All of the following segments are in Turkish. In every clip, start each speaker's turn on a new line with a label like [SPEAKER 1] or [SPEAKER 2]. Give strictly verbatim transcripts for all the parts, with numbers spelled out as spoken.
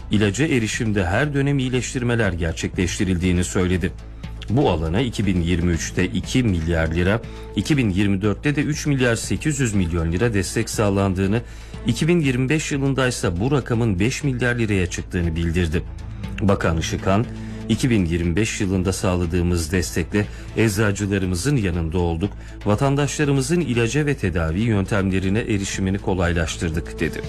[SPEAKER 1] İlaca erişimde her dönem iyileştirmeler gerçekleştirildiğini söyledi. Bu alana iki bin yirmi üçte iki milyar lira, iki bin yirmi dörtte de üç milyar sekiz yüz milyon lira destek sağlandığını, iki bin yirmi beş yılında ise bu rakamın beş milyar liraya çıktığını bildirdi. Bakan Işıkhan, iki bin yirmi beş yılında sağladığımız destekle eczacılarımızın yanında olduk, vatandaşlarımızın ilaca ve tedavi yöntemlerine erişimini kolaylaştırdık dedi.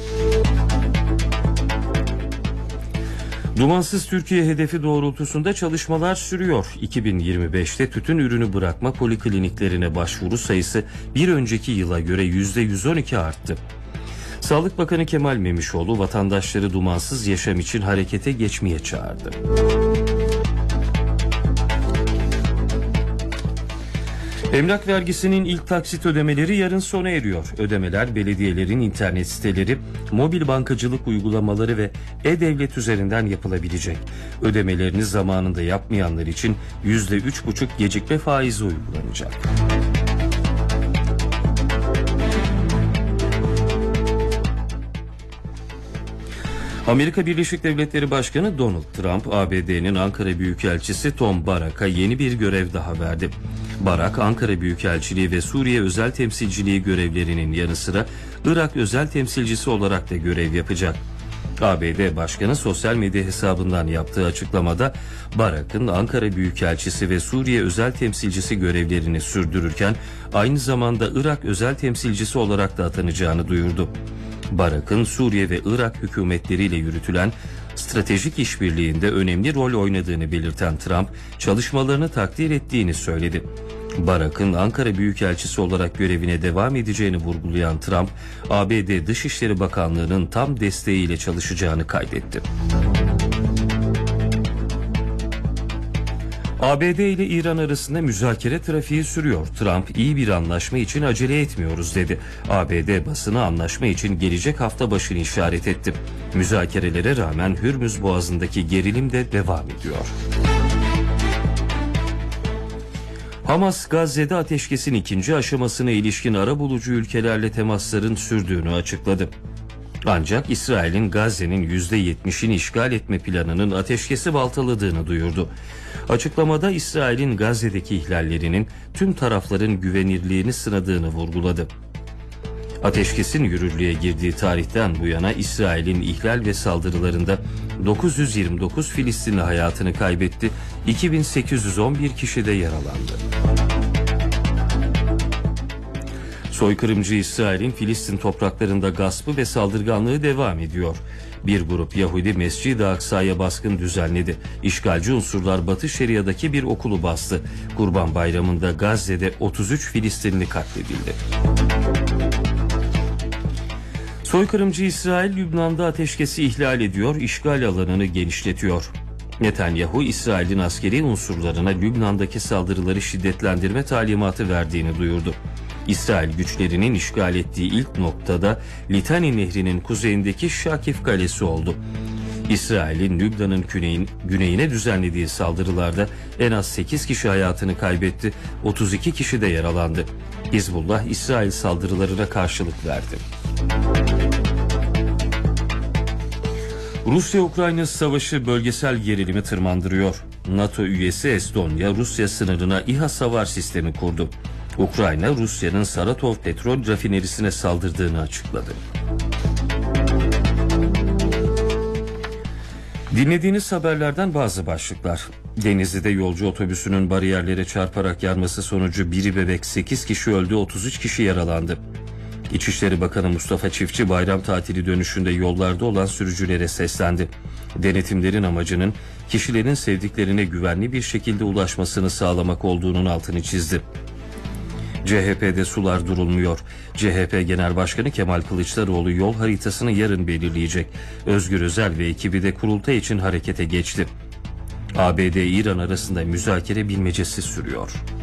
[SPEAKER 1] Dumansız Türkiye hedefi doğrultusunda çalışmalar sürüyor. iki bin yirmi beşte tütün ürünü bırakma polikliniklerine başvuru sayısı bir önceki yıla göre yüzde yüz on iki arttı. Sağlık Bakanı Kemal Memişoğlu vatandaşları dumansız yaşam için harekete geçmeye çağırdı. Emlak vergisinin ilk taksit ödemeleri yarın sona eriyor. Ödemeler belediyelerin internet siteleri, mobil bankacılık uygulamaları ve e-devlet üzerinden yapılabilecek. Ödemelerini zamanında yapmayanlar için yüzde üç buçuk gecikme faizi uygulanacak. Amerika Birleşik Devletleri Başkanı Donald Trump, A B D'nin Ankara Büyükelçisi Tom Barak'a yeni bir görev daha verdi. Barak, Ankara Büyükelçiliği ve Suriye Özel Temsilciliği görevlerinin yanı sıra Irak Özel Temsilcisi olarak da görev yapacak. A B D Başkanı sosyal medya hesabından yaptığı açıklamada Barak'ın Ankara Büyükelçisi ve Suriye Özel Temsilcisi görevlerini sürdürürken aynı zamanda Irak Özel Temsilcisi olarak da atanacağını duyurdu. Barak'ın Suriye ve Irak hükümetleriyle yürütülen stratejik işbirliğinde önemli rol oynadığını belirten Trump, çalışmalarını takdir ettiğini söyledi. Barak'ın Ankara Büyükelçisi olarak görevine devam edeceğini vurgulayan Trump, A B D Dışişleri Bakanlığı'nın tam desteğiyle çalışacağını kaydetti. A B D ile İran arasında müzakere trafiği sürüyor. Trump, iyi bir anlaşma için acele etmiyoruz dedi. A B D basını anlaşma için gelecek hafta başını işaret etti. Müzakerelere rağmen Hürmüz Boğazı'ndaki gerilim de devam ediyor. Hamas, Gazze'de ateşkesin ikinci aşamasına ilişkin arabulucu ülkelerle temasların sürdüğünü açıkladı. Ancak İsrail'in Gazze'nin yüzde yetmişini işgal etme planının ateşkesi baltaladığını duyurdu. Açıklamada İsrail'in Gazze'deki ihlallerinin tüm tarafların güvenirliğini sınadığını vurguladı. Ateşkesin yürürlüğe girdiği tarihten bu yana İsrail'in ihlal ve saldırılarında dokuz yüz yirmi dokuz Filistinli hayatını kaybetti, iki bin sekiz yüz on bir kişi de yaralandı. Soykırımcı İsrail'in Filistin topraklarında gaspı ve saldırganlığı devam ediyor. Bir grup Yahudi Mescid-i Aksa'ya baskın düzenledi. İşgalci unsurlar Batı Şeria'daki bir okulu bastı. Kurban Bayramı'nda Gazze'de otuz üç Filistinli katledildi. Soykırımcı İsrail, Lübnan'da ateşkesi ihlal ediyor, işgal alanını genişletiyor. Netanyahu, İsrail'in askeri unsurlarına Lübnan'daki saldırıları şiddetlendirme talimatı verdiğini duyurdu. İsrail güçlerinin işgal ettiği ilk noktada Litani Nehri'nin kuzeyindeki Şakif Kalesi oldu. İsrail'in Lübnan'ın güneyin, güneyine düzenlediği saldırılarda en az sekiz kişi hayatını kaybetti, otuz iki kişi de yaralandı. Hizbullah, İsrail saldırılarına karşılık verdi. Rusya-Ukrayna savaşı bölgesel gerilimi tırmandırıyor. NATO üyesi Estonya, Rusya sınırına İHA savar sistemi kurdu. Ukrayna, Rusya'nın Saratov petrol rafinerisine saldırdığını açıkladı. Dinlediğiniz haberlerden bazı başlıklar. Denizli'de yolcu otobüsünün bariyerlere çarparak yanması sonucu biri bebek, sekiz kişi öldü, otuz üç kişi yaralandı. İçişleri Bakanı Mustafa Çiftçi bayram tatili dönüşünde yollarda olan sürücülere seslendi. Denetimlerin amacının kişilerin sevdiklerine güvenli bir şekilde ulaşmasını sağlamak olduğunun altını çizdi. C H P'de sular durulmuyor. C H P Genel Başkanı Kemal Kılıçdaroğlu yol haritasını yarın belirleyecek. Özgür Özel ve ekibi de kurultay için harekete geçti. A B D-İran arasında müzakere bilmecesi sürüyor.